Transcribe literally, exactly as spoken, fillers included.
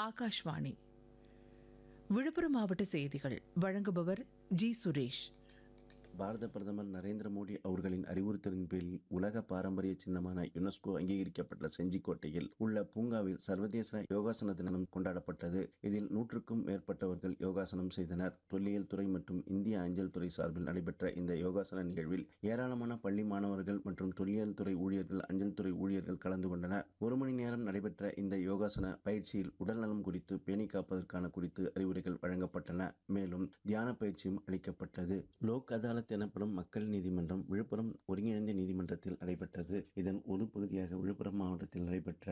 ஆகாஷ்வாணி. விழுப்புரம் மாவட்ட செய்திகள் வழங்குபவர் ஜி சுரேஷ். பாரத பிரதமர் நரேந்திர மோடி அவர்களின் அறிவுறுத்தலின் பேரில் உலக பாரம்பரிய சின்னமான யுனெஸ்கோ அங்கீகரிக்கப்பட்ட செஞ்சிக்கோட்டையில் உள்ள பூங்காவில் சர்வதேச யோகாசன தினம் கொண்டாடப்பட்டது. இதில் நூற்றுக்கும் மேற்பட்டவர்கள் யோகாசனம் செய்தனர். தொல்லியல் துறை மற்றும் இந்திய அஞ்சல் துறை சார்பில் நடைபெற்ற இந்த யோகாசன நிகழ்வில் ஏராளமான பள்ளி மாணவர்கள் மற்றும் தொல்லியல் துறை ஊழியர்கள், அஞ்சல் துறை ஊழியர்கள் கலந்து கொண்டனர். ஒரு மணி நேரம் நடைபெற்ற இந்த யோகாசன பயிற்சியில் உடல் நலம் குறித்து பேணி காப்பதற்கான குறித்து அறிவுரைகள் வழங்கப்பட்டன. மேலும் தியான பயிற்சியும் அளிக்கப்பட்டது. லோக் அதாலத் எனப்படும் மக்கள் நீதிமன்றம் விழுப்புரம் ஒருங்கிணைந்த நீதிமன்றத்தில் நடைபெற்றது. இதன் ஒரு பகுதியாக விழுப்புரம் மாவட்டத்தில் நடைபெற்ற